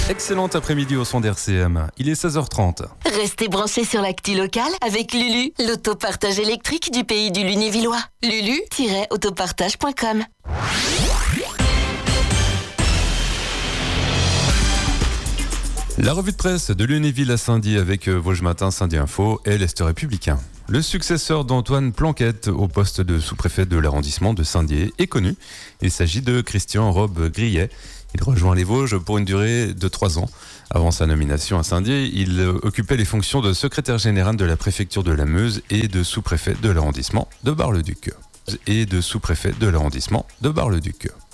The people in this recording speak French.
Excellent après-midi au son d'RCM. Il est 16h30. Restez branchés sur l'actu locale avec Lulu, l'autopartage électrique du pays du Lunévillois. Lulu-autopartage.com. La revue de presse de Lunéville à Saint-Dié avec Vosges Matin, Saint-Dié Info et l'Est républicain. Le successeur d'Antoine Planquette au poste de sous-préfet de l'arrondissement de Saint-Dié est connu. Il s'agit de Christian Robbe-Grillet. Il rejoint les Vosges pour une durée de 3 ans. Avant sa nomination à Saint-Dié, il occupait les fonctions de secrétaire général de la préfecture de la Meuse et de sous-préfet de l'arrondissement de Bar-le-Duc.